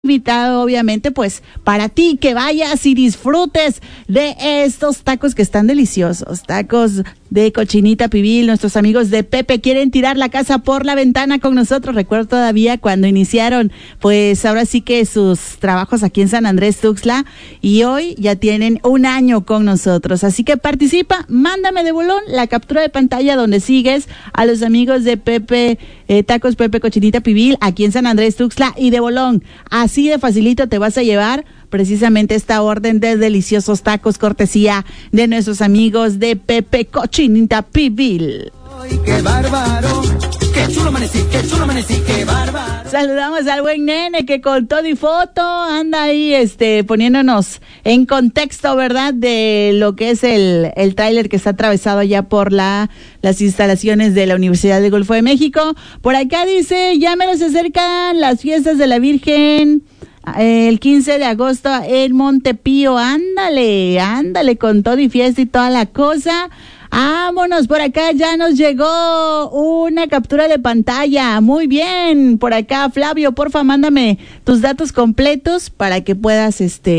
invitado, obviamente, pues para ti que vayas y disfrutes de estos tacos que están deliciosos, tacos de cochinita pibil. Nuestros amigos de Pepe quieren tirar la casa por la ventana con nosotros. Recuerdo todavía cuando iniciaron, pues ahora sí que sus trabajos aquí en San Andrés Tuxtla, y hoy ya tienen un año con nosotros. Así que participa, mándame de bolón la captura de pantalla donde sigues a los amigos de Pepe, Tacos Pepe Cochinita Pibil aquí en San Andrés Tuxtla, y de bolón. Así de facilito te vas a llevar precisamente esta orden de deliciosos tacos cortesía de nuestros amigos de Pepe Cochinita Pibil. ¡Ay, qué bárbaro! ¡Qué chulo amanecí, qué chulo amanecí, qué bárbaro! Saludamos al buen nene que con todo y foto anda ahí poniéndonos en contexto, ¿verdad? De lo que es el tráiler que está atravesado allá por las instalaciones de la Universidad del Golfo de México. Por acá dice, ya me se acercan las fiestas de la Virgen el 15 de agosto en Montepío. Ándale con todo y fiesta y toda la cosa. Vámonos, por acá ya nos llegó una captura de pantalla. Muy bien, por acá Flavio, porfa, mándame tus datos completos para que puedas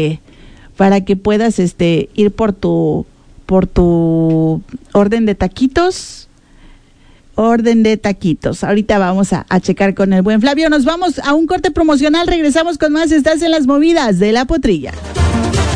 ir por tu orden de taquitos. Ahorita vamos a checar con el buen Flavio. Nos vamos a un corte promocional, regresamos con más. Estás en las movidas de La Potrilla.